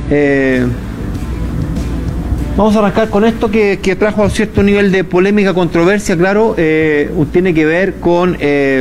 Vamos a arrancar con esto que trajo a cierto nivel de polémica, controversia, claro. Tiene que ver con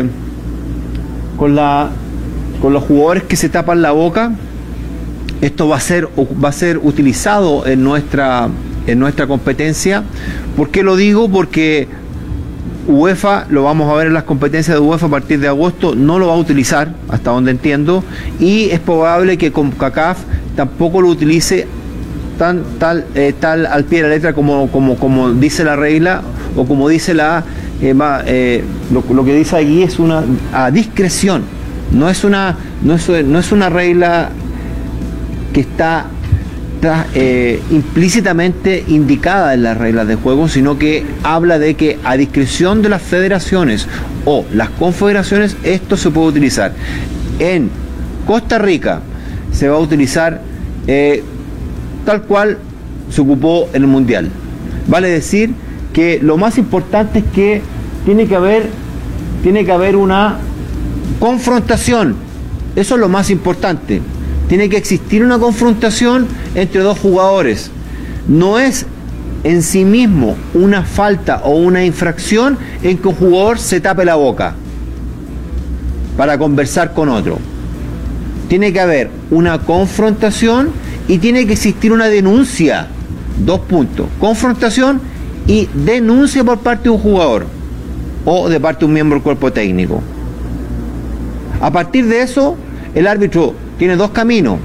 los jugadores que se tapan la boca. Esto va a ser utilizado en nuestra competencia. ¿Por qué lo digo? Porque UEFA, lo vamos a ver en las competencias de UEFA a partir de agosto, no lo va a utilizar, hasta donde entiendo, y es probable que CONCACAF tampoco lo utilice tal al pie de la letra como dice la regla, o como dice lo que dice aquí es a discreción. No es una regla que está implícitamente indicada en las reglas de juego, sino que habla de que a discreción de las federaciones o las confederaciones esto se puede utilizar. En Costa Rica se va a utilizar tal cual se ocupó en el Mundial. Vale decir que lo más importante es que tiene que haber una confrontación. Eso es lo más importante. Tiene que existir una confrontación entre dos jugadores. No es en sí mismo una falta o una infracción en que un jugador se tape la boca para conversar con otro. Tiene que haber una confrontación y tiene que existir una denuncia. 2 puntos. Confrontación y denuncia por parte de un jugador o de parte de un miembro del cuerpo técnico. A partir de eso, el árbitro tiene 2 caminos.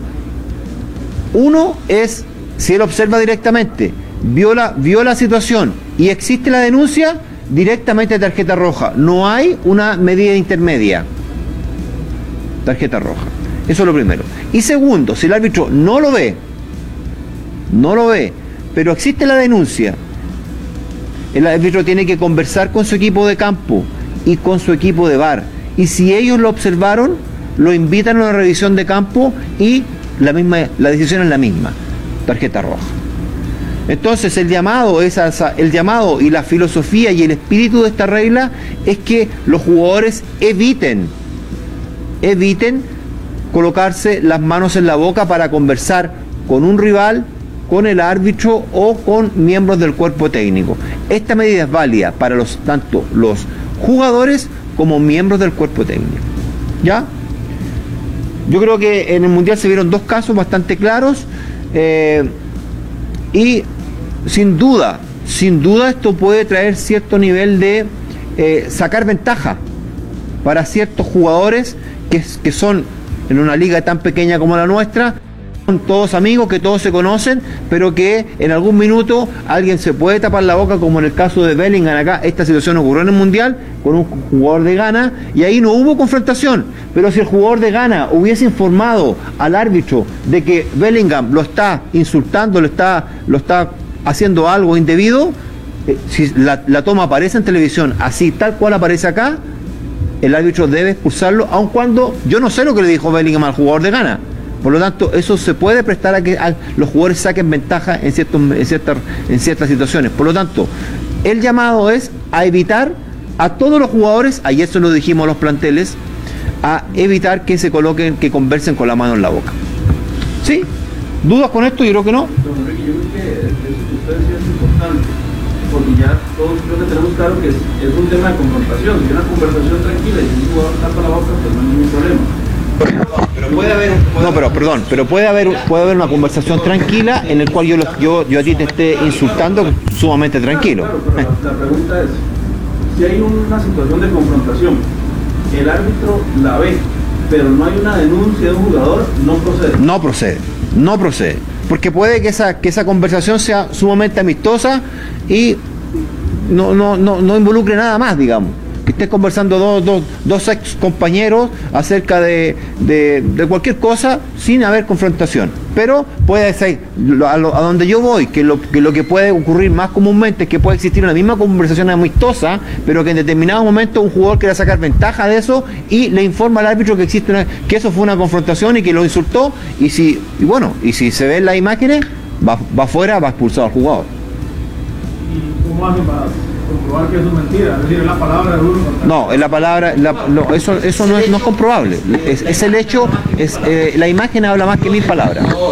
Uno es, si él observa directamente, vio la situación y existe la denuncia, directamente tarjeta roja. No hay una medida intermedia. Tarjeta roja. Eso es lo primero. Y segundo, si el árbitro no lo ve, pero existe la denuncia, el árbitro tiene que conversar con su equipo de campo y con su equipo de VAR. Y si ellos lo observaron, lo invitan a una revisión de campo y la decisión es la misma, tarjeta roja. Entonces el llamado y la filosofía y el espíritu de esta regla es que los jugadores eviten colocarse las manos en la boca para conversar con un rival, con el árbitro o con miembros del cuerpo técnico. Esta medida es válida para tanto los jugadores como miembros del cuerpo técnico. ¿Ya? Yo creo que en el Mundial se vieron 2 casos bastante claros y sin duda esto puede traer cierto nivel de sacar ventaja para ciertos jugadores que son en una liga tan pequeña como la nuestra. Son todos amigos, que todos se conocen, pero que en algún minuto alguien se puede tapar la boca, como en el caso de Bellingham acá. Esta situación ocurrió en el Mundial con un jugador de Ghana y ahí no hubo confrontación, pero si el jugador de Ghana hubiese informado al árbitro de que Bellingham lo está insultando, lo está haciendo algo indebido, si la toma aparece en televisión así tal cual aparece acá, el árbitro debe expulsarlo, aun cuando yo no sé lo que le dijo Bellingham al jugador de Ghana. Por lo tanto, eso se puede prestar a que los jugadores saquen ventaja en ciertas situaciones. Por lo tanto, el llamado es a evitar a todos los jugadores, ayer se lo dijimos a los planteles, a evitar que que conversen con la mano en la boca. ¿Sí? ¿Dudas con esto? Yo creo que no. Don Enrique, yo creo que eso que usted decía es importante, porque ya todos creo que tenemos claro que es un tema de confrontación. Si una conversación tranquila y si un jugador tapa la boca, pues no hay ningún problema. Pero puede haber una conversación tranquila en el cual yo a ti te esté insultando sumamente tranquilo. Claro, pero la pregunta es, si hay una situación de confrontación, el árbitro la ve, pero no hay una denuncia de un jugador, No procede, porque puede que esa conversación sea sumamente amistosa y no involucre nada más, digamos. Que estés conversando dos ex compañeros acerca de cualquier cosa sin haber confrontación. Pero puede ser, a donde yo voy, que lo que puede ocurrir más comúnmente es que puede existir una misma conversación amistosa, pero que en determinado momento un jugador quiera sacar ventaja de eso y le informa al árbitro que que eso fue una confrontación y que lo insultó, y si se ven las imágenes, va afuera, va expulsado al jugador. ¿Y cómo hacen para comprobar que eso es mentira? Es decir, es la palabra de uno. No, es la palabra, eso no es comprobable. Es el hecho, la imagen habla más que 1000 palabras.